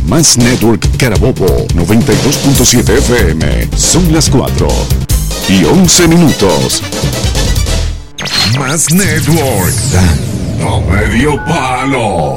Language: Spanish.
Más Network Carabobo 92.7 FM. Son las 4:11. Más Network. Dando medio palo.